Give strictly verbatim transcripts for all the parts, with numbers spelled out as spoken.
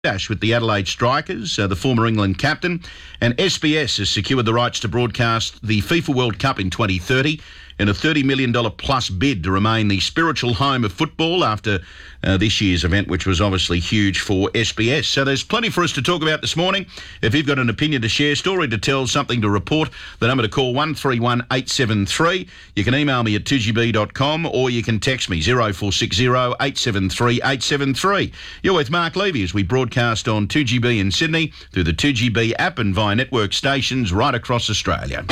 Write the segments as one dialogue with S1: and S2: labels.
S1: Dash with the Adelaide Strikers, uh, the former England captain, and S B S has secured the rights to broadcast the FIFA World Cup in twenty thirty in a thirty million dollars plus bid to remain the spiritual home of football after uh, this year's event, which was obviously huge for S B S. So there's plenty for us to talk about this morning. If you've got an opinion to share, story to tell, something to report, the number to call one three one eight seven three. You can email me at two g b dot com or you can text me zero four six zero eight seven three eight seven three. You're with Mark Levy as we broadcast on two G B in Sydney through the two G B app and via network stations right across Australia.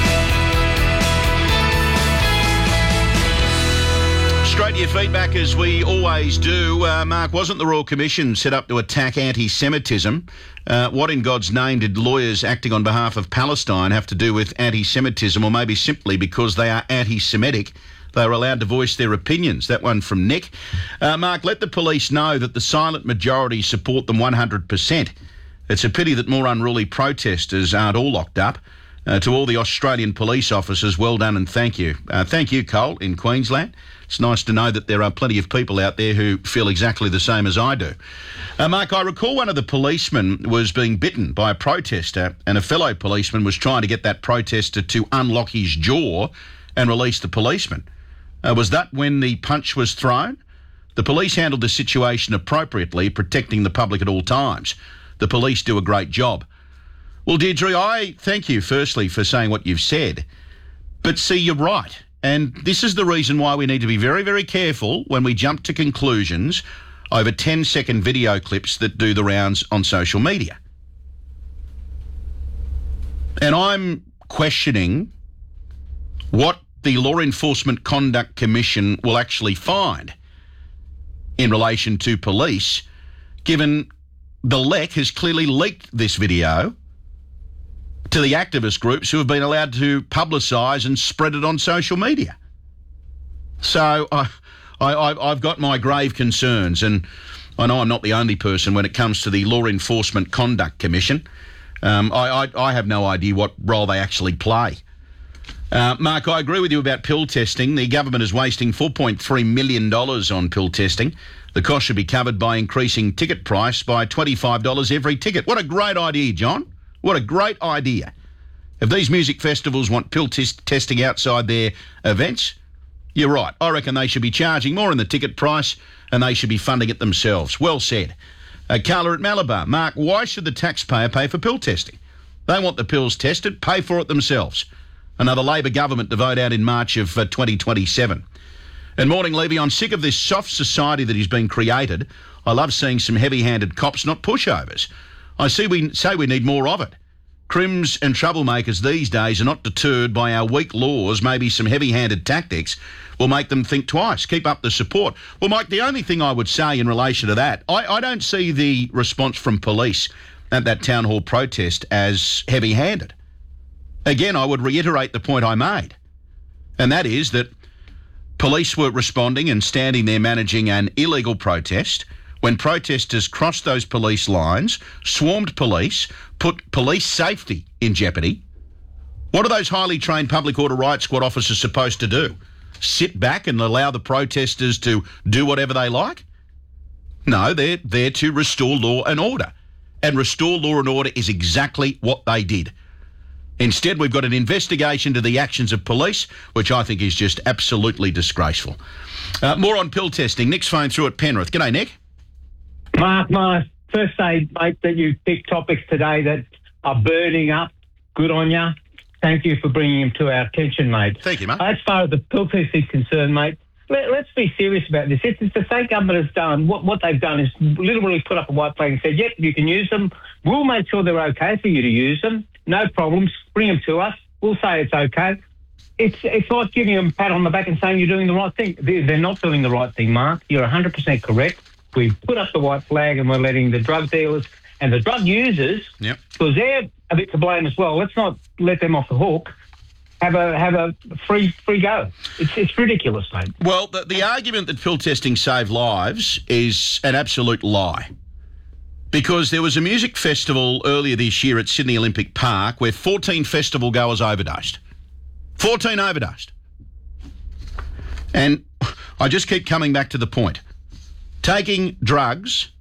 S1: Straight to your feedback as we always do. Uh, Mark, wasn't the Royal Commission set up to attack anti-Semitism? Uh, what in God's name did lawyers acting on behalf of Palestine have to do with anti-Semitism, or maybe simply because they are anti-Semitic, they are allowed to voice their opinions? That one from Nick. Uh, Mark, let the police know that the silent majority support them one hundred percent. It's a pity that more unruly protesters aren't all locked up. Uh, to all the Australian police officers, well done and thank you. Uh, thank you, Cole, in Queensland. It's nice to know that there are plenty of people out there who feel exactly the same as I do. Uh, Mark, I recall one of the policemen was being bitten by a protester and a fellow policeman was trying to get that protester to unlock his jaw and release the policeman. Uh, was that when the punch was thrown? The police handled the situation appropriately, protecting the public at all times. The police do a great job. Well, Deirdre, I thank you, firstly, for saying what you've said. But see, you're right. And this is the reason why we need to be very, very careful when we jump to conclusions over ten-second video clips that do the rounds on social media. And I'm questioning what the Law Enforcement Conduct Commission will actually find in relation to police, given the L E C has clearly leaked this video to the activist groups who have been allowed to publicise and spread it on social media. So I, I, I've got my grave concerns, and I know I'm not the only person when it comes to the Law Enforcement Conduct Commission. Um, I, I, I have no idea what role they actually play. Uh, Mark, I agree with you about pill testing. The government is wasting four point three million dollars on pill testing. The cost should be covered by increasing ticket price by twenty-five dollars every ticket. What a great idea, John. What a great idea. If these music festivals want pill test testing outside their events, you're right. I reckon they should be charging more in the ticket price and they should be funding it themselves. Well said. Uh, Carla at Malabar. Mark, why should the taxpayer pay for pill testing? They want the pills tested, pay for it themselves. Another Labor government to vote out in March of uh, twenty twenty-seven. And morning, Levy, I'm sick of this soft society that is being created. I love seeing some heavy-handed cops, not pushovers. I see we say we need more of it. Crims and troublemakers these days are not deterred by our weak laws. Maybe some heavy-handed tactics will make them think twice. Keep up the support. Well, Mike, the only thing I would say in relation to that, I, I don't see the response from police at that town hall protest as heavy-handed. Again, I would reiterate the point I made, and that is that police were responding and standing there managing an illegal protest when protesters crossed those police lines, swarmed police, put police safety in jeopardy. What are those highly trained public order rights squad officers supposed to do? Sit back and allow the protesters to do whatever they like? No, they're there to restore law and order. And restore law and order is exactly what they did. Instead, we've got an investigation to the actions of police, which I think is just absolutely disgraceful. Uh, more on pill testing. Nick's phone through at Penrith. G'day, Nick.
S2: Mark, my first say, mate, that you picked topics today that are burning up. Good on you. Thank you for bringing them to our attention, mate.
S1: Thank you, mate.
S2: As far as the pill test is concerned, mate, let, let's be serious about this. If the state government has done, what, what they've done is literally put up a white flag and said, yep, you can use them. We'll make sure they're okay for you to use them. No problems. Bring them to us. We'll say it's okay. It's it's like giving them a pat on the back and saying you're doing the right thing. They're, they're not doing the right thing, Mark. You're one hundred percent correct. We've put up the white flag and we're letting the drug dealers and the drug users,
S1: yep,
S2: because they're a bit to blame as well. Let's not let them off the hook. Have a have a free free go. It's it's ridiculous, mate.
S1: Well, the, the argument that pill testing saved lives is an absolute lie. Because there was a music festival earlier this year at Sydney Olympic Park where fourteen festival goers overdosed. fourteen overdosed. And I just keep coming back to the point. Taking drugs